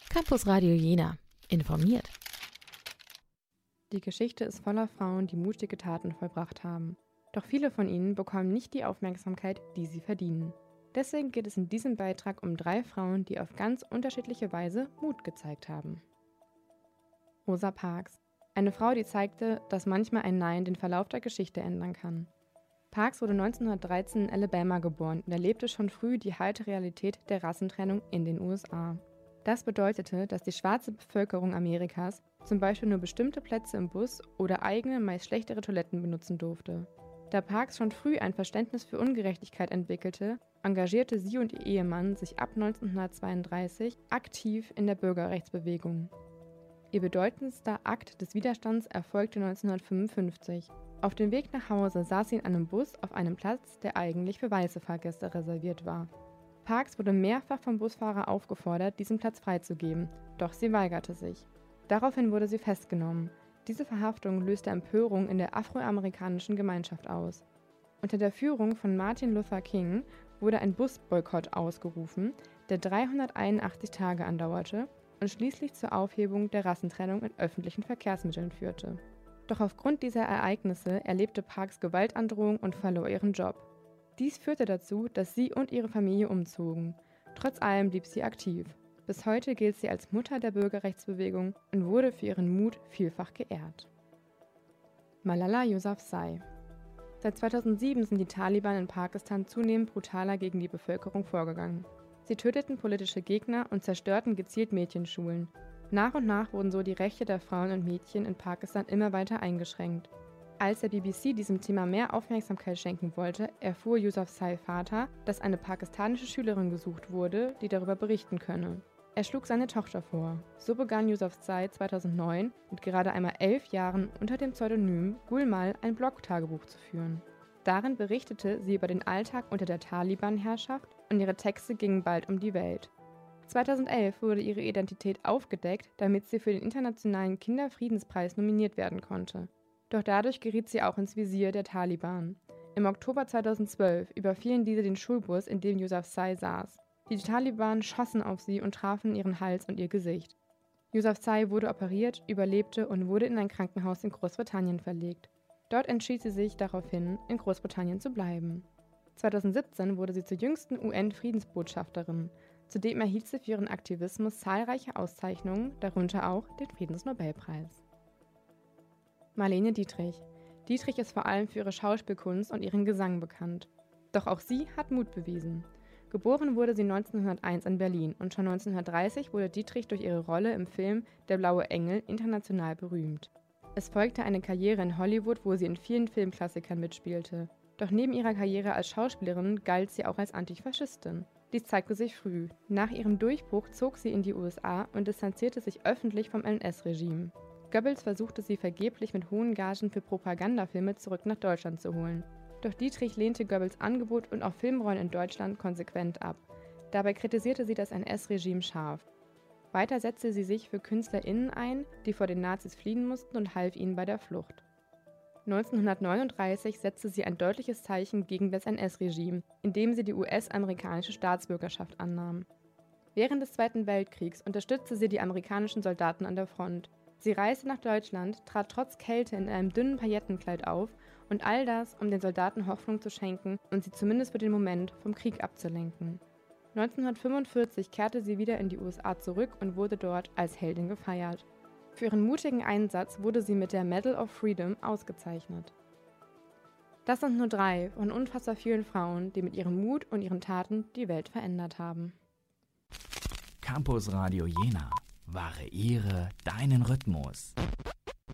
Campus Radio Jena. Informiert. Die Geschichte ist voller Frauen, die mutige Taten vollbracht haben. Doch viele von ihnen bekommen nicht die Aufmerksamkeit, die sie verdienen. Deswegen geht es in diesem Beitrag um 3 Frauen, die auf ganz unterschiedliche Weise Mut gezeigt haben. Rosa Parks. Eine Frau, die zeigte, dass manchmal ein Nein den Verlauf der Geschichte ändern kann. Parks wurde 1913 in Alabama geboren und erlebte schon früh die harte Realität der Rassentrennung in den USA. Das bedeutete, dass die schwarze Bevölkerung Amerikas zum Beispiel nur bestimmte Plätze im Bus oder eigene, meist schlechtere Toiletten benutzen durfte. Da Parks schon früh ein Verständnis für Ungerechtigkeit entwickelte, engagierte sie und ihr Ehemann sich ab 1932 aktiv in der Bürgerrechtsbewegung. Ihr bedeutendster Akt des Widerstands erfolgte 1955. Auf dem Weg nach Hause saß sie in einem Bus auf einem Platz, der eigentlich für weiße Fahrgäste reserviert war. Parks wurde mehrfach vom Busfahrer aufgefordert, diesen Platz freizugeben, doch sie weigerte sich. Daraufhin wurde sie festgenommen. Diese Verhaftung löste Empörung in der afroamerikanischen Gemeinschaft aus. Unter der Führung von Martin Luther King wurde ein Busboykott ausgerufen, der 381 Tage andauerte und schließlich zur Aufhebung der Rassentrennung in öffentlichen Verkehrsmitteln führte. Doch aufgrund dieser Ereignisse erlebte Parks Gewaltandrohung und verlor ihren Job. Dies führte dazu, dass sie und ihre Familie umzogen. Trotz allem blieb sie aktiv. Bis heute gilt sie als Mutter der Bürgerrechtsbewegung und wurde für ihren Mut vielfach geehrt. Malala Yousafzai. Seit 2007 sind die Taliban in Pakistan zunehmend brutaler gegen die Bevölkerung vorgegangen. Sie töteten politische Gegner und zerstörten gezielt Mädchenschulen. Nach und nach wurden so die Rechte der Frauen und Mädchen in Pakistan immer weiter eingeschränkt. Als der BBC diesem Thema mehr Aufmerksamkeit schenken wollte, erfuhr Yousafzais Vater, dass eine pakistanische Schülerin gesucht wurde, die darüber berichten könne. Er schlug seine Tochter vor. So begann Yousafzai 2009 mit gerade einmal 11 Jahren unter dem Pseudonym Gulmal ein Blog-Tagebuch zu führen. Darin berichtete sie über den Alltag unter der Taliban-Herrschaft und ihre Texte gingen bald um die Welt. 2011 wurde ihre Identität aufgedeckt, damit sie für den Internationalen Kinderfriedenspreis nominiert werden konnte. Doch dadurch geriet sie auch ins Visier der Taliban. Im Oktober 2012 überfielen diese den Schulbus, in dem Yousafzai saß. Die Taliban schossen auf sie und trafen ihren Hals und ihr Gesicht. Yousafzai wurde operiert, überlebte und wurde in ein Krankenhaus in Großbritannien verlegt. Dort entschied sie sich daraufhin, in Großbritannien zu bleiben. 2017 wurde sie zur jüngsten UN-Friedensbotschafterin. Zudem erhielt sie für ihren Aktivismus zahlreiche Auszeichnungen, darunter auch den Friedensnobelpreis. Marlene Dietrich. Dietrich ist vor allem für ihre Schauspielkunst und ihren Gesang bekannt. Doch auch sie hat Mut bewiesen. Geboren wurde sie 1901 in Berlin und schon 1930 wurde Dietrich durch ihre Rolle im Film Der blaue Engel international berühmt. Es folgte eine Karriere in Hollywood, wo sie in vielen Filmklassikern mitspielte. Doch neben ihrer Karriere als Schauspielerin galt sie auch als Antifaschistin. Dies zeigte sich früh. Nach ihrem Durchbruch zog sie in die USA und distanzierte sich öffentlich vom NS-Regime. Goebbels versuchte sie vergeblich mit hohen Gagen für Propagandafilme zurück nach Deutschland zu holen. Doch Dietrich lehnte Goebbels Angebot und auch Filmrollen in Deutschland konsequent ab. Dabei kritisierte sie das NS-Regime scharf. Weiter setzte sie sich für KünstlerInnen ein, die vor den Nazis fliehen mussten und half ihnen bei der Flucht. 1939 setzte sie ein deutliches Zeichen gegen das NS-Regime, indem sie die US-amerikanische Staatsbürgerschaft annahm. Während des Zweiten Weltkriegs unterstützte sie die amerikanischen Soldaten an der Front. Sie reiste nach Deutschland, trat trotz Kälte in einem dünnen Paillettenkleid auf und all das, um den Soldaten Hoffnung zu schenken und sie zumindest für den Moment vom Krieg abzulenken. 1945 kehrte sie wieder in die USA zurück und wurde dort als Heldin gefeiert. Für ihren mutigen Einsatz wurde sie mit der Medal of Freedom ausgezeichnet. Das sind nur 3 von unfassbar vielen Frauen, die mit ihrem Mut und ihren Taten die Welt verändert haben. Campus Radio Jena. Variiere deinen Rhythmus.